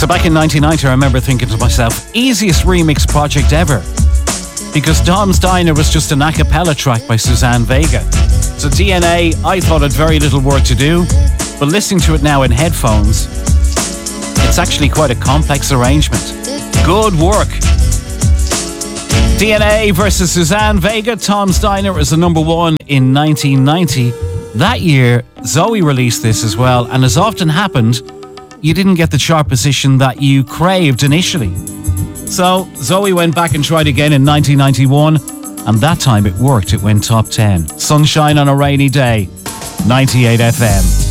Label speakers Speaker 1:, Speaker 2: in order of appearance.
Speaker 1: So back in 1990, I remember thinking to myself, easiest remix project ever. Because Tom's Diner was just an a cappella track by Suzanne Vega. So DNA, I thought had very little work to do, but listening to it now in headphones, it's actually quite a complex arrangement. Good work. DNA versus Suzanne Vega. Tom's Diner was the number one in 1990. That year, Zoe released this as well, and as often happened, you didn't get the chart position that you craved initially. So Zoe went back and tried again in 1991, and that time it worked. It went top 10. Sunshine on a Rainy Day, 98 FM.